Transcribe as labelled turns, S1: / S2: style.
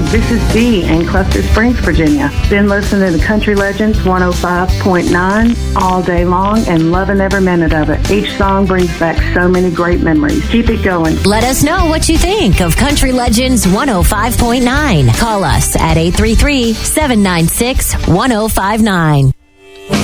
S1: This is Dee in Cluster Springs, Virginia. Been listening to Country Legends 105.9 all day long and loving every minute of it. Each song brings back so many great memories. Keep it going.
S2: Let us know what you think of Country Legends 105.9. Call us at 833-796-1059.